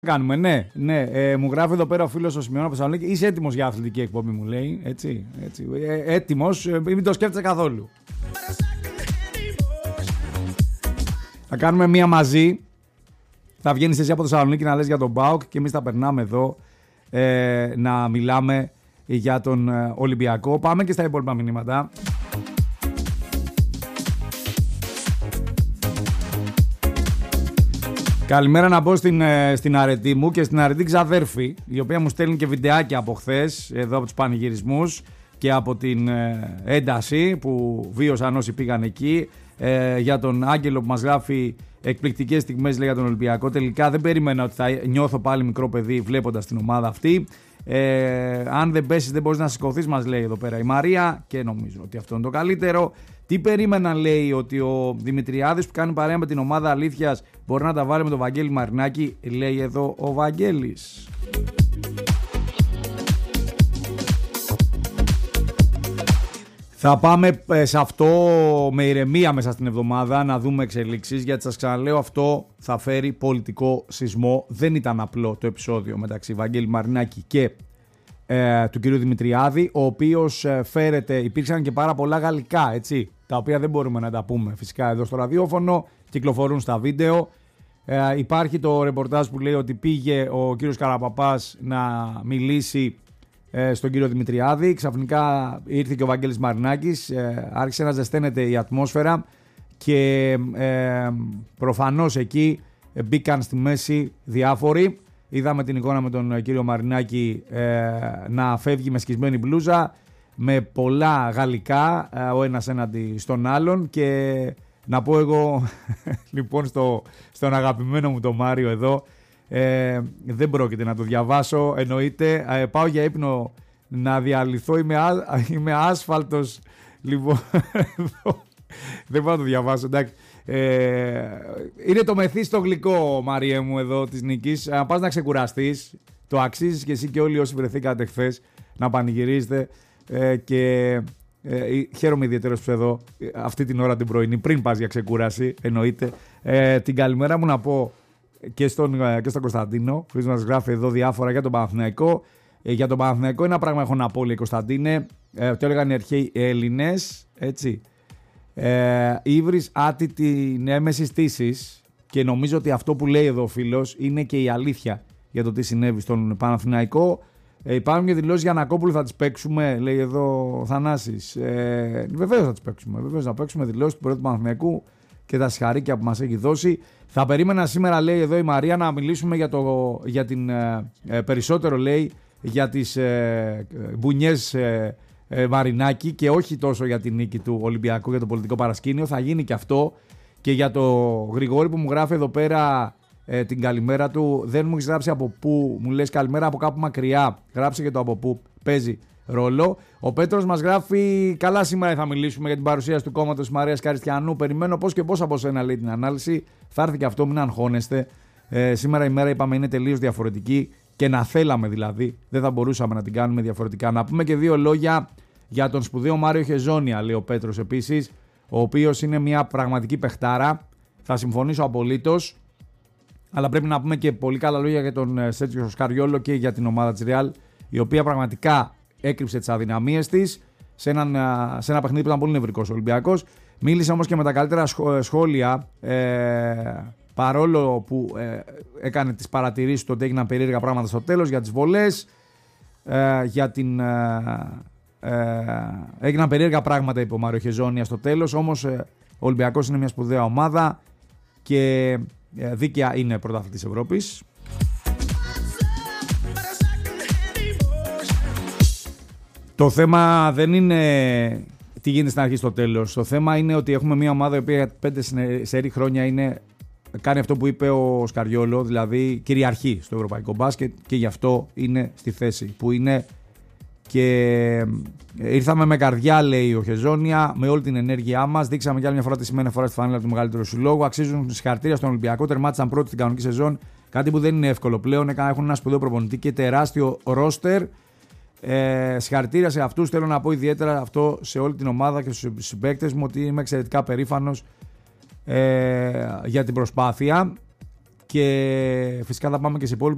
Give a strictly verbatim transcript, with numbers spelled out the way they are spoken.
Κάνουμε, ναι, ναι. Ε, μου γράφει εδώ πέρα ο φίλος ο Σημειώνα από Θεσσαλονίκη. Είσαι έτοιμος για αθλητική εκπομπή, μου λέει. Έτσι, έτσι. Ε, έτοιμος, ε, μην το σκέφτεσαι καθόλου. Θα κάνουμε μία μαζί. Θα βγαίνεις εσύ από Θεσσαλονίκη να λες για τον ΠΑΟΚ και εμείς θα περνάμε εδώ ε, να μιλάμε για τον ε, Ολυμπιακό. Πάμε και στα υπόλοιπα μηνύματα. Καλημέρα να πω στην, στην αρετή μου και στην αρετή ξαδέρφη, η οποία μου στέλνει και βιντεάκια από χθες, εδώ από τους πανηγυρισμούς και από την ε, ένταση που βίωσαν όσοι πήγαν εκεί, ε, για τον Άγγελο που μας γράφει εκπληκτικές στιγμές, λέει, για τον Ολυμπιακό. Τελικά δεν περίμενα ότι θα νιώθω πάλι μικρό παιδί βλέποντας την ομάδα αυτή. Ε, αν δεν πέσεις δεν μπορείς να σηκωθείς, μας λέει εδώ πέρα η Μαρία, και νομίζω ότι αυτό είναι το καλύτερο. Τι περίμενα, λέει, ότι ο Δημητριάδης που κάνει παρέα με την ομάδα αλήθειας μπορεί να τα βάλει με τον Βαγγέλη Μαρινάκη, λέει εδώ ο Βαγγέλης. Θα πάμε σε αυτό με ηρεμία μέσα στην εβδομάδα, να δούμε εξελίξεις, γιατί σας ξαναλέω, αυτό θα φέρει πολιτικό σεισμό. Δεν ήταν απλό το επεισόδιο μεταξύ Βαγγέλη Μαρινάκη και ε, του κυρίου Δημητριάδη, ο οποίος ε, φέρεται, υπήρξαν και πάρα πολλά γαλλικά, έτσι, τα οποία δεν μπορούμε να τα πούμε φυσικά εδώ στο ραδιόφωνο, κυκλοφορούν στα βίντεο. Ε, υπάρχει το ρεπορτάζ που λέει ότι πήγε ο κύριος Καραπαπάς να μιλήσει ε, στον κύριο Δημητριάδη. Ξαφνικά ήρθε και ο Βαγγέλης Μαρινάκης, ε, άρχισε να ζεσταίνεται η ατμόσφαιρα και ε, προφανώς εκεί μπήκαν στη μέση διάφοροι. Είδαμε την εικόνα με τον κύριο Μαρινάκη ε, να φεύγει με σκισμένη μπλούζα, με πολλά γαλλικά, ε, ο ένας έναντι στον άλλον, και να πω εγώ λοιπόν στο, στον αγαπημένο μου τον Μάριο εδώ, ε, δεν πρόκειται να το διαβάσω, εννοείται, ε, πάω για ύπνο να διαλυθώ, είμαι, α, είμαι άσφαλτος, λοιπόν, δεν πάω να το διαβάσω, εντάξει. Ε, είναι το μεθύστο γλυκό, Μάριε μου, εδώ της νίκης. Αν πας να ξεκουραστείς, το αξίζεις και εσύ και όλοι όσοι βρεθήκατε χθες να πανηγυρίζετε, ε, και ε, χαίρομαι ιδιαίτερος που εδώ αυτή την ώρα την πρωινή, πριν πας για ξεκούραση, εννοείται. Ε, την καλημέρα μου να πω και στον, και στον Κωνσταντίνο, που μας γράφει εδώ διάφορα για τον Παναθηναϊκό. Ε, για τον Παναθηναϊκό ένα πράγμα έχω να πω, λέει, Κωνσταντίνε, ε, το έλεγαν οι αρχαίοι Έλληνες, έτσι. Ε, Ήβρις άτιτη νέμεσης τύσης, και νομίζω ότι αυτό που λέει εδώ ο φίλος είναι και η αλήθεια για το τι συνέβη στον Παναθηναϊκό. Ε, υπάρχουν και δηλώσεις για Ανακόπουλου, θα τις παίξουμε, λέει εδώ ο Θανάσης. Ε, βεβαίως θα τις παίξουμε, βεβαίως θα παίξουμε δηλώσεις του Προέδρου του Παναθηναϊκού και τα συγχαρήκια που μας έχει δώσει. Θα περίμενα σήμερα, λέει εδώ η Μαρία, να μιλήσουμε για, το, για την ε, περισσότερο, λέει, για τις ε, μπουνιές ε, ε, Μαρινάκη, και όχι τόσο για την νίκη του Ολυμπιακού για το πολιτικό παρασκήνιο. Θα γίνει και αυτό. Και για το Γρηγόρη που μου γράφει εδώ πέρα ε, την καλημέρα του, δεν μου έχει γράψει από πού, μου λες καλημέρα από κάπου μακριά. Γράψε και το από πού παίζει ρόλο. Ο Πέτρος μας γράφει, καλά, σήμερα θα μιλήσουμε για την παρουσίαση του κόμματος της Μαρίας Καριστιανού. Περιμένω πώς και πώς από σένα, λέει, την ανάλυση. Θα έρθει και αυτό, μην αγχώνεστε. Ε, σήμερα η μέρα, είπαμε, είναι τελείως διαφορετική, και να θέλαμε δηλαδή, δεν θα μπορούσαμε να την κάνουμε διαφορετικά. Να πούμε και δύο λόγια για τον σπουδαίο Μάριο Χεζόνια, λέει ο Πέτρος επίσης, ο οποίος είναι μια πραγματική παιχτάρα. Θα συμφωνήσω απολύτως. Αλλά πρέπει να πούμε και πολύ καλά λόγια για τον Σέρτζιο Σκαριόλο και για την ομάδα της Ρεάλ, η οποία πραγματικά έκρυψε τις αδυναμίες της σε, έναν, σε ένα παιχνίδι που ήταν πολύ νευρικός ο Ολυμπιακός. Μίλησε όμως και με τα καλύτερα σχόλια, ε, παρόλο που ε, έκανε τις παρατηρήσεις του ότι έγιναν περίεργα πράγματα στο τέλος, για τις βολές, ε, για την... Ε, ε, έγιναν περίεργα πράγματα, είπε ο Μάριο Χεζόνια στο τέλος, όμως ε, ο Ολυμπιακός είναι μια σπουδαία ομάδα και ε, δίκαια είναι πρωταθλητής Ευρώπης. Το θέμα δεν είναι τι γίνεται στην αρχή στο τέλος. Το θέμα είναι ότι έχουμε μια ομάδα η οποία πέντε σερί χρόνια είναι, κάνει αυτό που είπε ο Σκαριόλο, δηλαδή κυριαρχεί στο ευρωπαϊκό μπάσκετ, και γι' αυτό είναι στη θέση που είναι. Και ήρθαμε με καρδιά, λέει ο Χεζόνια, με όλη την ενέργειά μας. Δείξαμε για άλλη μια φορά τι σημαίνει φορά στη φανέλα του μεγαλύτερου συλλόγου. Αξίζουν συγχαρητήρια στον Ολυμπιακό. Τερμάτισαν πρώτη στην κανονική σεζόν. Κάτι που δεν είναι εύκολο πλέον. Έχουν ένα σπουδαίο προπονητή και τεράστιο ρόστερ. Ε, συγχαρητήρια σε αυτούς. Θέλω να πω ιδιαίτερα αυτό σε όλη την ομάδα και στους συμπαίκτες μου, ότι είμαι εξαιρετικά περήφανος ε, για την προσπάθεια. Και φυσικά θα πάμε και σε υπόλοιπα.